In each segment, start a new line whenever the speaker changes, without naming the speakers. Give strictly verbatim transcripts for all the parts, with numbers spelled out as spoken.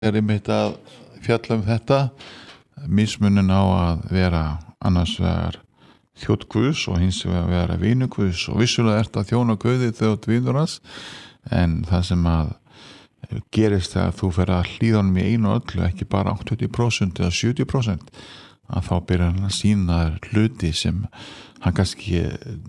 er einmitt að fjalla um þetta mismunin á að vera annars vegar þjónn Guðs og hins vegar að vera vinur Guðs, og vissulega ert að þjóna Guði þegar þú ert vinur hans, en það sem að gerist þegar þú fer að hlýða honum í einu og öllu, ekki bara áttatíu prósent eða sjötíu prósent, að þá byrjar hann að sýna hluti sem hann kannski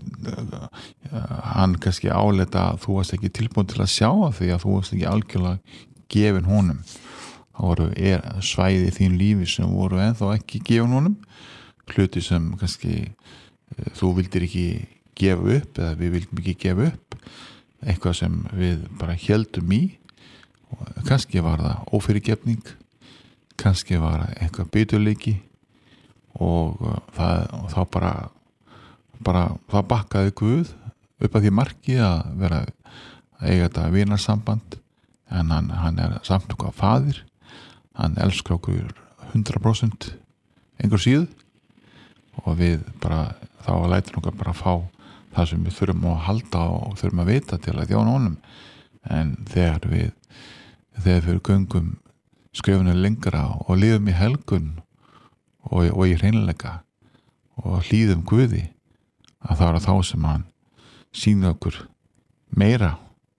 hann kannski áleta að þú varst ekki tilbúin til að sjá af því að þú varst ekki algjörlega gefin honum. Það voru er, svæði í þín lífi sem voru ennþá ekki gefin honum, hluti sem kannski þú vildir ekki gefa upp eða við vildum ekki gefa upp, eitthvað sem við bara héldum í, og kannski var það ófyrirgefning, kannski var það eitthvað biturleiki, og það og þá bara bara það bakkaði Guð upp að því marki að vera að eiga þetta vinarsamband, en hann, hann er samt okkar faðir, hann elskar okkur hundrað prósent einhver síðu, og við bara þá lætur okkar bara fá það sem við þurfum að halda og þurfum að vita til að þjóna honum. En þegar við þegar við göngum skrefinu lengra og lifum í helgun og, og í hreinleika og hlýðum Guði, að það er þá sem hann sýnir okkur meira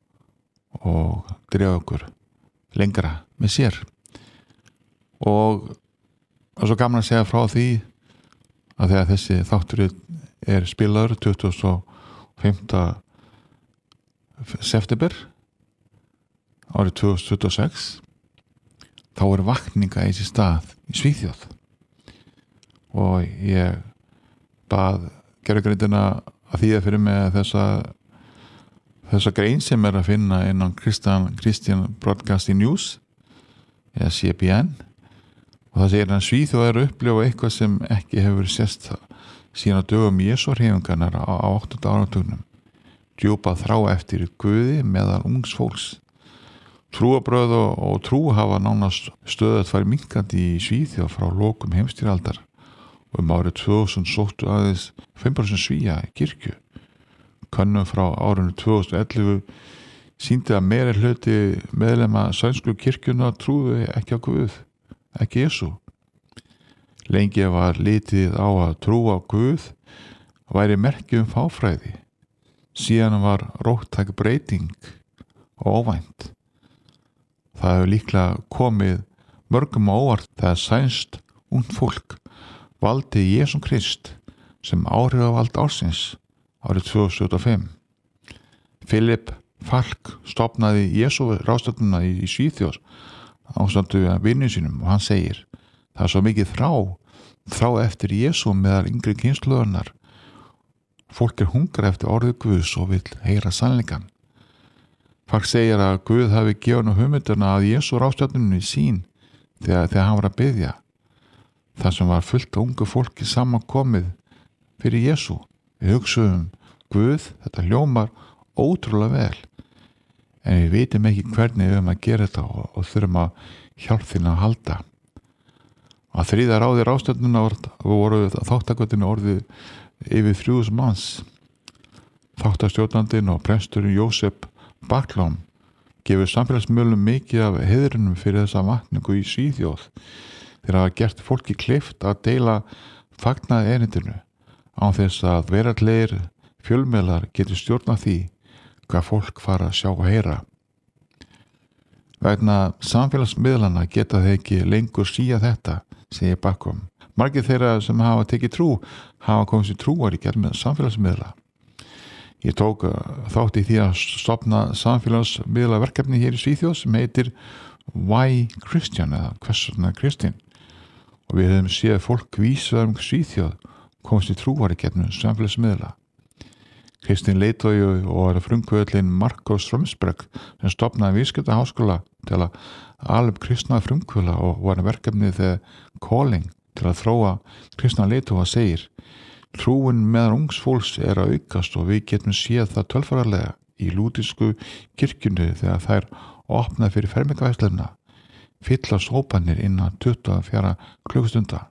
og drefa okkur lengra með sér. Og og svo gaman að segja frá því að þegar þessi þáttur er spilaður tuttugasta og fimmta september árið tvö þúsund tuttugu og sex, þá er vakninga í þessi stað í Svíþjóð, og ég bað gerðugreindina að þýða fyrir mig þessa þessa grein sem er að finna innan Christian, Christian Broadcasting News eða C B N, og það segir að Svíþjóð er að upplifa eitthvað sem ekki hefur sést síðan að dögum Jesú hreyfingarinnar á áttunda áratugnum, djúpa þrá eftir Guði meðal ungs fólks. Trúarbrögð og, og trú hafa nánast stöðugt farið minnkandi í Svíþjóð frá lokum heimsstyrjaldar, og um árið tvö þúsund sóttu aðeins fimm prósent Svía í kirkju. Könnun frá árinu tvö þúsund og ellefu sýndi að meiri hluti meðlema sænsku kirkjuna trúðu ekki á Guð, ekki Jesú. Lengi var litið á að trúa á Guð væri merki um fáfræði. Síðan var róttæk breyting og óvænt. Það hefur líklega komið mörgum á óvart þegar sænskt ungt fólk valdi Jesú Krist sem áhrifavald ársins árið tvö þúsund og fimm. Philip Falk stofnaði Jesú ráðstefnuna í, í Svíþjóð ásamt við vinum sínum, og hann segir: það er svo mikið þrá þrá eftir Jesú meðal yngri kynslóðarinnar. Fólk er hungra eftir orðið Guðs og vill heyra sannleikann. Falk segir að Guð hafi gefið nú hugmyndina að Jesú ráðstefnunni sín þegar, þegar hann var að biðja. Það sem var fullt af ungu fólki samankomið fyrir Jesú. Við hugsuðum: Guð, þetta hljómar ótrúlega vel, en við vitum ekki hvernig við höfum að gera þetta og, og þurfum að hjálp þín að halda. Að þriðja ráði ráðstefnuna voru þáttakvöldinu orðið yfir þrjú þúsund manns. Þáttastjórnandinn og presturinn Jósef Backlund gefur samfélagsmiðlum mikið af heiðrinum fyrir þessa vakningu í Svíþjóð. Þeir hafa gert fólki kleift að deila fagnaði erindinu án þess að veraldlegir fjölmiðlar getur stjórna því hvað fólk fara að sjá og heyra. Vegna samfélagsmiðlana geta þeir ekki lengur síja þetta, segir Backlund. Margir þeirra sem hafa tekið trú hafa komið sér trúar í gegnum samfélagsmiðla. Ég tók þátt í því að stofna samfélagsmiðla verkefni hér í Svíþjóð sem heitir Why Christian eða hvers vegna Kristinn, og við höfum séð fólk vísað um Svíþjóð komið sér trúar í gegnum samfélagsmiðla. Kristinn leiðtogi og er frumkvöðlinn Marko Strömsberg sem stofnaði viðskiptaháskóla til að ala upp kristna frumkvöðla, og var verkefnið The Calling til að þróa kristna leiðtoga segir: trúin meðal ungs fólks er að aukast og við getum séð það tölfræðilega í lútísku kirkjunni þegar þær opnaði fyrir fermingarveisluna, fyllast hópanir innan tuttugu og fjögur klukkustunda.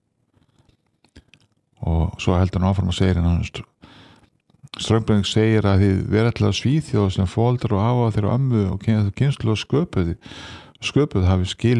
Og svo heldur hann áfram að segja hann: Strömberg segir að þið verðallega Svíþjóð sem fóldrar og afa þeirra ömmu og kynslu og sköpuði sköpuð hafi skil